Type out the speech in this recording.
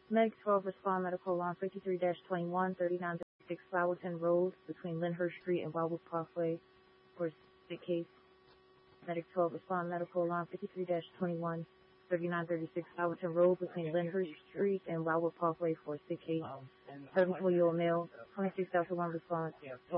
Meg 12 respond medical alarm 53-21, 3936 Flowerton Road between Lyndhurst Street and Wildwood Parkway for sick case. Medic 12 respond medical alarm 53-21, 3936 Flowerton Road between Lyndhurst Street and Wildwood Parkway for sick case. 74-year-old male, 26 Delta 1 response.